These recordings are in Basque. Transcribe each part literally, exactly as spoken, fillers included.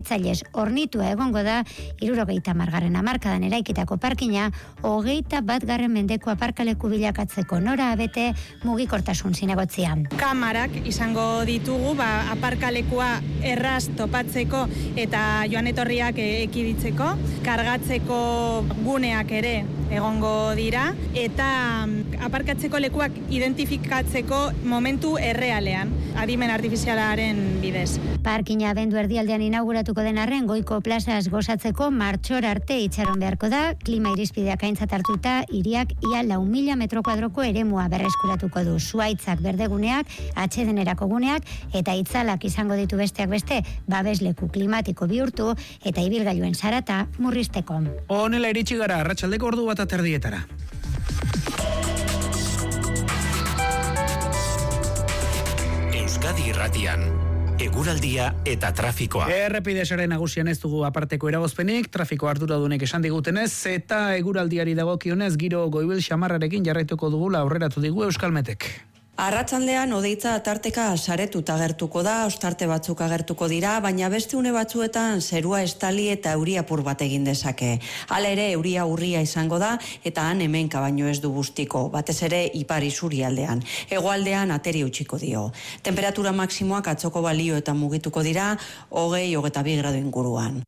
erabiltzailez hornitua egongo da hirurogeita hamargarren hamarkadan eraikitako parkina hogeita batgarren mendeko aparkaleku bilakatzeko nora abete mugikortasun zinegotzian. Kamarak izango ditugu ba, aparkalekua erraz topatzeko eta joan etorriak ekiditzeko, kargatzeko guneak ere egongo dira eta aparkatzeko lekuak identifikatzeko momentu errealean, adimen artifizialaren bidez. Parkina abendu erdialdean inauguratuko den arren goiko plazaz gozatzeko martxor arte itxaron beharko da, klima irizpideak aintzat hartuta hiriak ia lau mila metro kuadroko eremua berreskuratuko du. Zuaitzak berdeguneak, atsedenerako guneak eta itzalak izango ditu besteak beste, babesleku klimatiko bihurtu eta ibilgailuen sarata murrizteko. Honela iritsi gara, arratsaldeko ordu bat aterdietara. Euskadi Irratian, eguraldia eta trafikoa. Errepidesaren nagusian ez dugu aparteko eragozpenik, trafiko arduradunek esan digutenez, eta eguraldiari dagokionez giro goibil xamarrarekin jarraituko dugula aurreratu digu Euskalmetek. Arratsaldean odeitza tarteka saretuta agertuko da, ostarte batzuk agertuko dira, baina beste une batzuetan zerua estali eta euri apur bat egin dezake. Hala ere euria urria izango da eta han hemenka baino ez du bustiko, batez ere ipar isurialdean. Hegoaldean ateri utziko dio. Temperatura maksimoak atzoko balio eta mugituko dira, hogei hogeita bi gradu inguruan.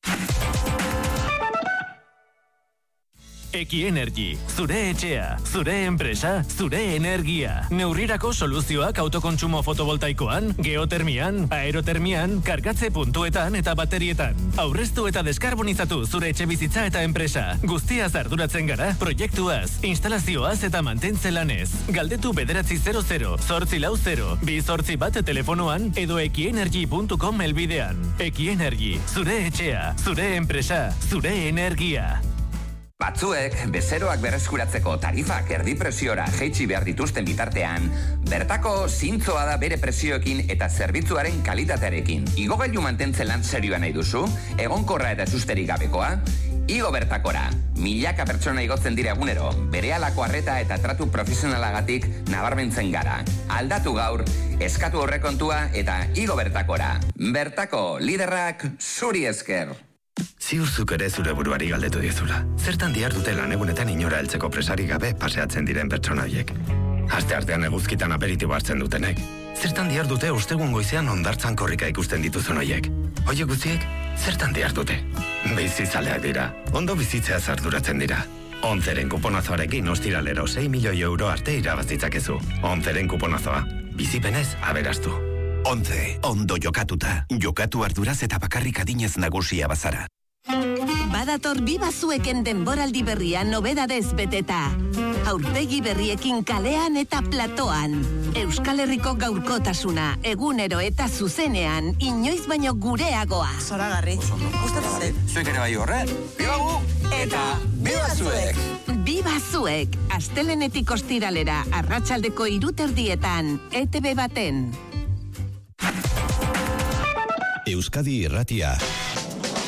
Ekienergi, zure etxea, zure enpresa, zure energia. Neurrirako soluzioak autokontsumo fotovoltaikoan, geotermian, aerotermian, kargatze puntuetan eta baterietan. Aurreztu eta deskarbonizatu zure etxe bizitza eta enpresa. Guztiaz arduratzen gara, proiektuaz, instalazioaz eta mantentze lanez. Galdetu bederatzi zero zero, zortzi lau zero, bi zortzi bat telefonoan edo ekienergi puntu com elbidean. Ekienergi, zure etxea, zure enpresa, zure energia. Batzuek, bezeroak berreskuratzeko tarifak erdi presiora jaitsi behar dituzten bitartean, bertako zintzoa da bere presioekin eta zerbitzuaren kalitatearekin. Igogailu mantentze lan serioa nahi duzu, egonkorra eta susterik gabekoa, igo bertakora. Milaka pertsona igotzen dira egunero, berehalako arreta eta tratu profesionalagatik nabarmentzen gara. Aldatu gaur, eskatu horrekontua eta igo bertakora. Bertako liderrak zuri esker. Ziurzuk ere zure buruari galdetu dizula. Zertan dihardute lan egunetan inora heltzeko presari gabe paseatzen diren pertsona horiek? Aste artean eguzkitan aperitibo hartzen dutenek. Zertan dihardute ostegun goizean hondartzan korrika ikusten dituzun horiek? Horiek guztiek, zertan dihardute? Bizizaleak dira, ondo bizitzeaz arduratzen dira. Onzeren kuponazoarekin ostiralero sei milioi euro arte irabazitzakezu. Onzeren kuponazoa, bizipenez aberastu. Onze, ondo jokatuta. Jokatu arduraz eta bakarrik adinez nagusia bazara. Badator Biba Zueken denboraldi berria nobedadez beteta. Aurpegi berriekin kalean eta platoan. Euskal Herriko gaurkotasuna, egunero eta zuzenean, inoiz baino gureagoa. Zoragarri. Gustatzen. Zuek ere bai horre. Biba gu! Eta Biba Zuek! Biba Zuek, astelenetik ostiralera, arratsaldeko hiruterdietan, E T B baten. Euskadi Irratia.